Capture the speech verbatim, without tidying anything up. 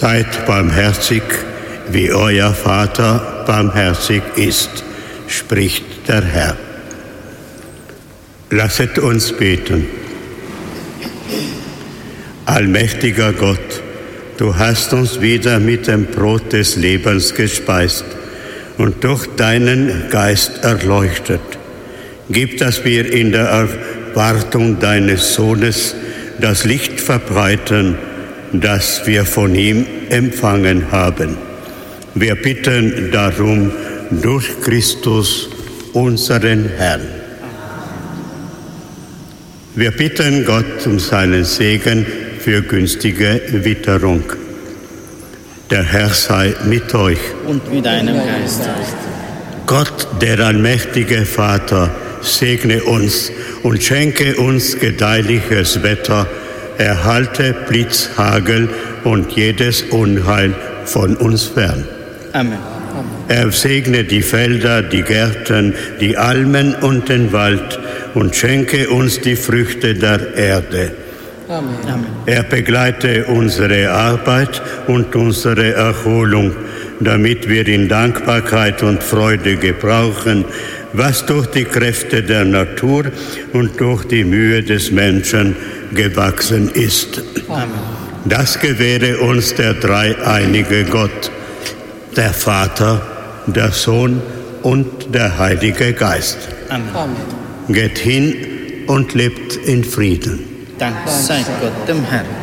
Seid barmherzig, wie euer Vater barmherzig ist, spricht der Herr. Lasset uns beten. Allmächtiger Gott, du hast uns wieder mit dem Brot des Lebens gespeist und durch deinen Geist erleuchtet. Gib, dass wir in der Erwartung deines Sohnes das Licht verbreiten, das wir von ihm empfangen haben. Wir bitten darum durch Christus, unseren Herrn. Wir bitten Gott um seinen Segen für günstige Witterung. Der Herr sei mit euch. Und mit deinem Geist. Gott, der allmächtige Vater, segne uns und schenke uns gedeihliches Wetter, erhalte Blitz, Hagel und jedes Unheil von uns fern. Amen. Er segne die Felder, die Gärten, die Almen und den Wald und schenke uns die Früchte der Erde. Amen. Amen. Er begleite unsere Arbeit und unsere Erholung, damit wir in Dankbarkeit und Freude gebrauchen, was durch die Kräfte der Natur und durch die Mühe des Menschen gewachsen ist. Amen. Das gewähre uns der dreieinige Gott, der Vater, der Sohn und der Heilige Geist. Amen. Geht hin und lebt in Frieden. Dank sei Gott dem Herrn.